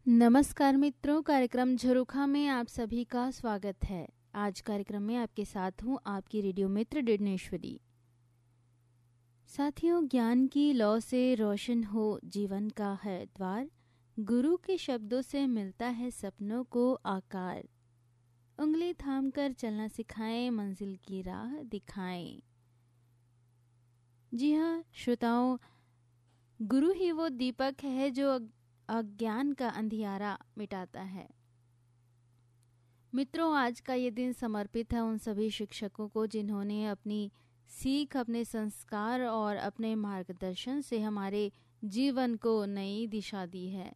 नमस्कार मित्रों, कार्यक्रम झरोखा में आप सभी का स्वागत है। आज कार्यक्रम में आपके साथ हूँ आपकी रेडियो मित्र डिडनेश्वरी। साथियों, ज्ञान की लौ से रोशन हो जीवन का है द्वार, गुरु के शब्दों से मिलता है सपनों को आकार। उंगली थाम कर चलना सिखाएं, मंजिल की राह दिखाएं। जी हाँ श्रोताओं, गुरु ही वो दीपक है जो अज्ञान का अंधियारा मिटाता है। मित्रों, आज का ये दिन समर्पित है उन सभी शिक्षकों को जिन्होंने अपनी सीख, अपने संस्कार और अपने मार्गदर्शन से हमारे जीवन को नई दिशा दी है।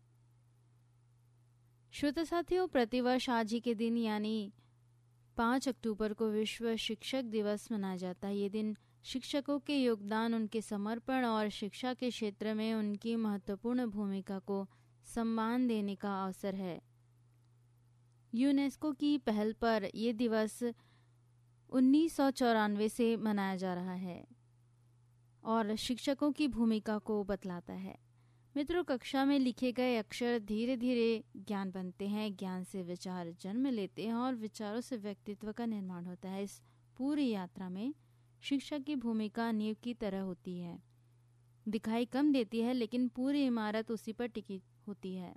श्रोता साथियों, प्रतिवर्ष आज ही के दिन यानी 5 अक्टूबर को विश्व शिक्षक दिवस मनाया जाता है। ये दिन शिक्षकों के योगदान, उनके समर्पण और शिक्षा के क्षेत्र में उनकी महत्वपूर्ण भूमिका को सम्मान देने का अवसर है। यूनेस्को की पहल पर यह दिवस 1994 से मनाया जा रहा है और शिक्षकों की भूमिका को बतलाता है। मित्रों, कक्षा में लिखे गए अक्षर धीरे धीरे ज्ञान बनते हैं, ज्ञान से विचार जन्म लेते हैं और विचारों से व्यक्तित्व का निर्माण होता है। इस पूरी यात्रा में शिक्षक की भूमिका नींव की तरह होती है। दिखाई कम देती है लेकिन पूरी इमारत उसी पर टिकी होती है।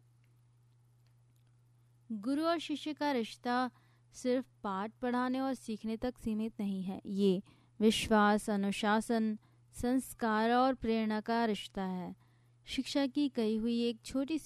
गुरु और शिष्य का रिश्ता सिर्फ पाठ पढ़ाने और सीखने तक सीमित नहीं है। ये विश्वास, अनुशासन, संस्कार और प्रेरणा का रिश्ता है। शिक्षा की कही हुई एक छोटी सी